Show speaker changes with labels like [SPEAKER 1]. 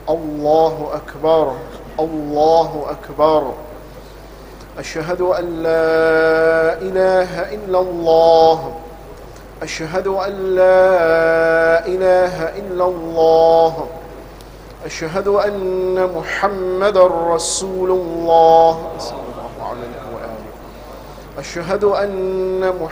[SPEAKER 1] الله أكبر الله أكبر. أشهد أن لا إله إلا الله. أشهد أن لا إله إلا الله. أشهد أن محمدًا رسول الله صلى الله عليه وآله. أشهد أن